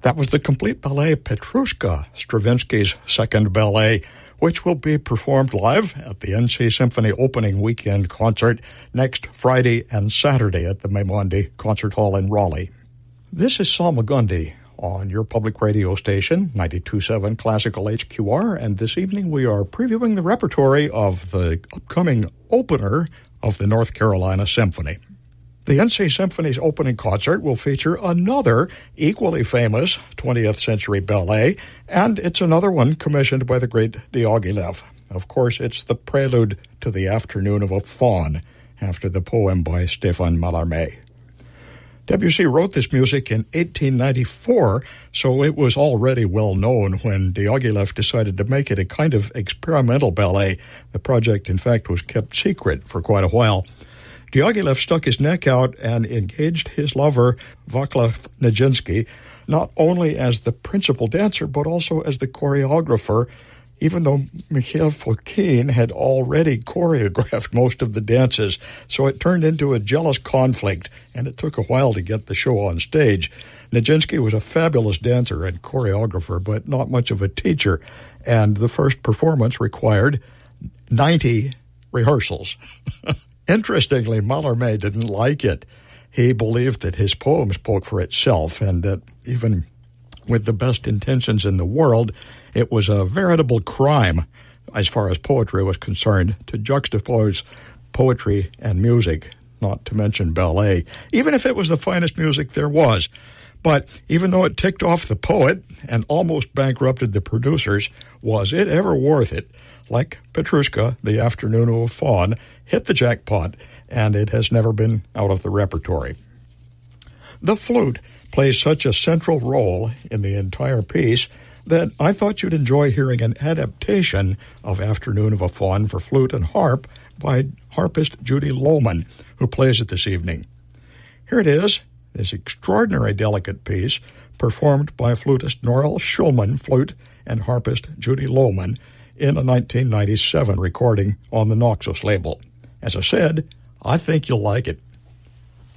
That was the complete ballet Petrushka, Stravinsky's second ballet, which will be performed live at the NC Symphony opening weekend concert next Friday and Saturday at the Maimondi Concert Hall in Raleigh. This is Saul Magundi on your public radio station, 92.7 Classical HQR, and this evening we are previewing the repertory of the upcoming opener of the North Carolina Symphony. The NC Symphony's opening concert will feature another equally famous 20th century ballet, and it's another one commissioned by the great Diaghilev. Of course, it's the prelude to the Afternoon of a Faun, after the poem by Stéphane Mallarmé. Debussy wrote this music in 1894, so it was already well known when Diaghilev decided to make it a kind of experimental ballet. The project, in fact, was kept secret for quite a while. Diaghilev stuck his neck out and engaged his lover, Vaclav Nijinsky, not only as the principal dancer, but also as the choreographer, even though Mikhail Fokine had already choreographed most of the dances. So it turned into a jealous conflict, and it took a while to get the show on stage. Nijinsky was a fabulous dancer and choreographer, but not much of a teacher, and the first performance required 90 rehearsals. Interestingly, Mallarmé didn't like it. He believed that his poem spoke for itself and that even with the best intentions in the world, it was a veritable crime, as far as poetry was concerned, to juxtapose poetry and music, not to mention ballet, even if it was the finest music there was. But even though it ticked off the poet and almost bankrupted the producers, was it ever worth it? Like Petrushka, the Afternoon of a Faun, hit the jackpot, and it has never been out of the repertory. The flute plays such a central role in the entire piece that I thought you'd enjoy hearing an adaptation of Afternoon of a Faun for flute and harp by harpist Judy Lohman, who plays it this evening. Here it is, this extraordinary delicate piece, performed by flutist Norel Schulman, flute, and harpist Judy Lohman, in a 1997 recording on the Noxus label. As I said, I think you'll like it.